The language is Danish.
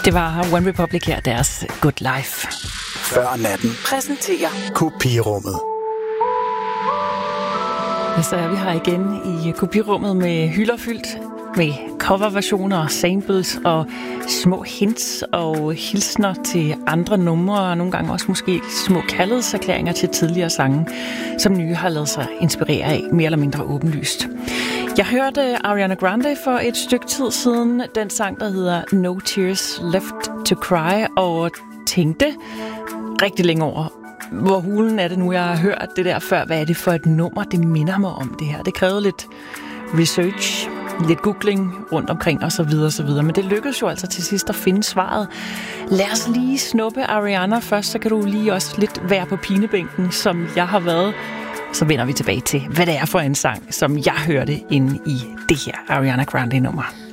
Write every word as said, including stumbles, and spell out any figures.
Det var One Republic her, deres Good Life. Før natten Præsenterer Kopirummet. Så er vi her igen i kopirummet med hylder fyldt med coverversioner, samples og små hints og hilsner til andre numre, og nogle gange også måske små kærlighedserklæringer til tidligere sange, som nye har lavet sig inspirere af, mere eller mindre åbenlyst. Jeg hørte Ariana Grande for et stykke tid siden, den sang, der hedder No Tears Left to Cry, og tænkte rigtig længe over, hvor hulen er det nu, jeg har hørt det der før. Hvad er det for et nummer, det minder mig om det her? Det krævede lidt research, lidt googling rundt omkring og så videre og så videre. Men det lykkedes jo altså til sidst at finde svaret. Lad os lige snuppe Ariana først, så kan du lige også lidt være på pinebænken, som jeg har været. Så vender vi tilbage til, hvad det er for en sang, som jeg hørte inde i det her Ariana Grande-nummer.